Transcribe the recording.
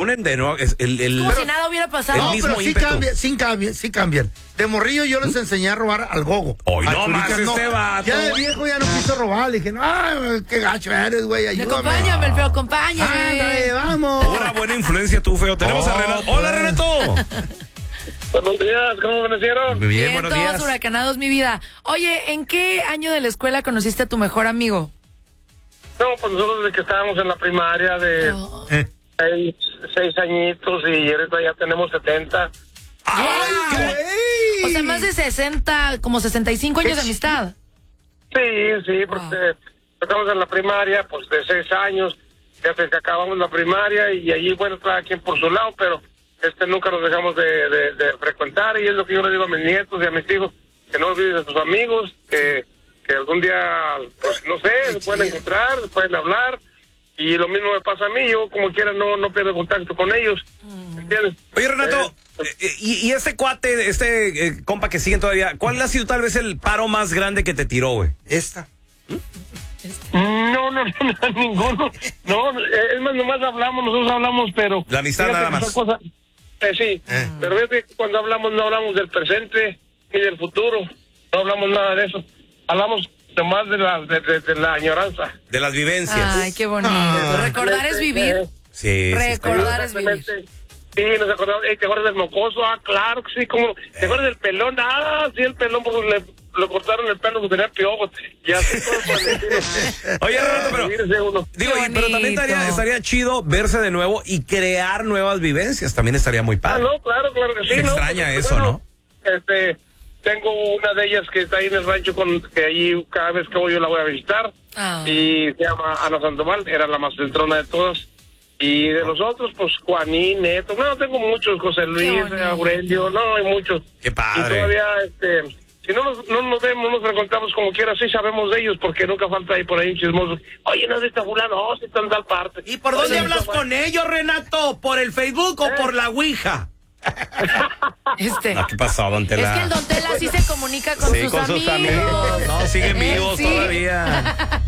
ponen de nuevo como si nada hubiera pasado. No, pero sí cambian. De morrillo yo les enseñé a robar al gogo. Hoy no más este vato. Ya de viejo ya no quiso robar. Le dije, no, qué gacho eres, güey, ayúdame. Acompáñame, el feo, acompáñame. Ándale, vamos. Una buena influencia tú, feo. Tenemos a Renato. Hola, Renato. Buenos días, ¿cómo amanecieron? Bien, buenos todos días. huracanados, mi vida. Oye, ¿en qué año de la escuela conociste a tu mejor amigo? No, pues nosotros desde que estábamos en la primaria de 6 añitos y ahorita ya tenemos 70. O sea, más de 60, como 65 años de amistad. Sí, porque estamos en la primaria, pues de 6 años, ya que acabamos la primaria y allí, bueno, cada quien por su lado, pero nunca nos dejamos de frecuentar y es lo que yo le digo a mis nietos y a mis hijos, que no olviden a sus amigos, que algún día, pues no sé, se pueden encontrar, se pueden hablar y lo mismo me pasa a mí, yo como quiera no pierdo contacto con ellos, ¿entiendes? Oye, Renato, y este cuate, compa que siguen todavía, ¿cuál ha sido tal vez el paro más grande que te tiró, güey? Esta. No, ninguno. No, es más, nomás nosotros hablamos, pero... La amistad nada más. Sí, pero fíjate que cuando hablamos no hablamos del presente ni del futuro, no hablamos nada de eso. Hablamos nomás de la añoranza. De las vivencias. Ay, qué bonito. Recordar es vivir. Sí. Recordar es vivir. Sí, nos acordamos. ¿Te acuerdas del mocoso? Ah, claro que sí. ¿Cómo? ¿Te acuerdas del pelón? Ah, sí, el pelón, porque le cortaron el pelo porque tenía piojos. Y así todo por el estilo. Oye, Renato, pero también estaría chido verse de nuevo y crear nuevas vivencias. También estaría muy padre. Ah, no, claro que sí. Se extraña eso, bueno, ¿no? Tengo una de ellas que está ahí en el rancho, que allí cada vez que voy yo la voy a visitar. Y se llama Ana Sandoval, era la más centrona de todas. Y de los otros, pues Juanín, Neto, no, tengo muchos, José Luis, Aurelio, no, hay muchos. Qué padre. Y todavía, si no nos vemos, nos frecuentamos como quiera, sí sabemos de ellos, porque nunca falta ahí por ahí un chismoso. Oye, no, de esta fulano, si está en tal parte. ¿Y por dónde hablas con ellos, Renato? ¿Por el Facebook o por la Ouija? ¿Qué pasó, Don Tela? Es que el Don Tela sí se comunica con sus amigos. No, siguen vivos Sí. todavía.